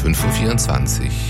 5.24 Uhr.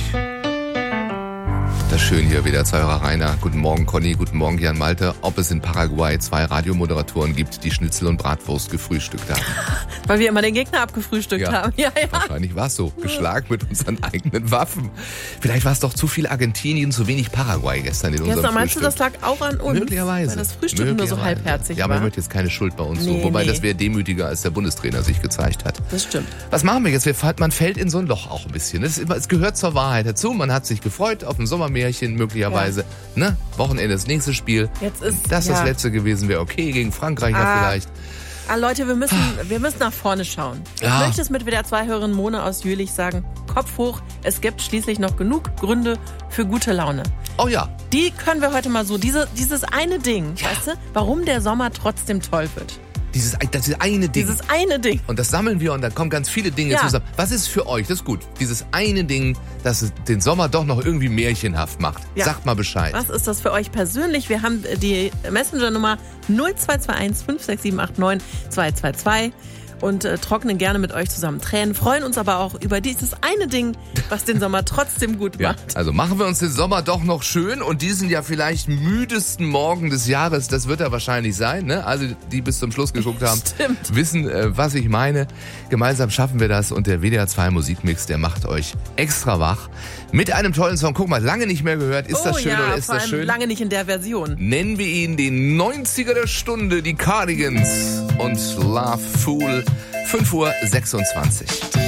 Das schön hier wieder, Hörer Rainer. Guten Morgen, Conny. Guten Morgen, Jan Malte. Ob es in Paraguay 2 Radiomoderatoren gibt, die Schnitzel und Bratwurst gefrühstückt haben. Weil wir immer den Gegner abgefrühstückt haben. Ja. Wahrscheinlich war es so. Geschlagen mit unseren eigenen Waffen. Vielleicht war es doch zu viel Argentinien, zu wenig Paraguay gestern in unserem Frühstück. Meinst du, das lag auch an uns? Möglicherweise. Weil das Frühstück nur so halbherzig war. Ja, aber man wird jetzt keine Schuld bei uns suchen. Wobei, das wäre demütiger, als der Bundestrainer sich gezeigt hat. Das stimmt. Was machen wir jetzt? Man fällt in so ein Loch auch ein bisschen. Es gehört zur Wahrheit dazu. Man hat sich gefreut auf ein Sommermärchen, möglicherweise. Ne? Wochenende das nächste Spiel. Jetzt ist das letzte gewesen wäre okay, gegen Frankreich vielleicht. Leute, wir müssen nach vorne schauen. Ich möchte es mit WDR 2-Hörerin Mona aus Jülich sagen. Kopf hoch, es gibt schließlich noch genug Gründe für gute Laune. Oh ja. Die können wir heute mal so, dieses eine Ding, weißt du, warum der Sommer trotzdem toll wird. Dieses eine Ding. Dieses eine Ding. Und das sammeln wir und dann kommen ganz viele Dinge zusammen. Was ist für euch, das ist gut, dieses eine Ding, das den Sommer doch noch irgendwie märchenhaft macht? Ja. Sagt mal Bescheid. Was ist das für euch persönlich? Wir haben die Messenger-Nummer 0221 56789 222 und trocknen gerne mit euch zusammen Tränen, freuen uns aber auch über dieses eine Ding, was den Sommer trotzdem gut macht. Also machen wir uns den Sommer doch noch schön und diesen ja vielleicht müdesten Morgen des Jahres, das wird er wahrscheinlich sein, ne? Also die bis zum Schluss geguckt haben, wissen, was ich meine. Gemeinsam schaffen wir das und der WDR 2 Musikmix, der macht euch extra wach. Mit einem tollen Song. Guck mal, lange nicht mehr gehört. Ist das schön oder ist das schön? Lange nicht in der Version. Nennen wir ihn den 90er der Stunde, die Cardigans und Love Fool. 5.26 Uhr.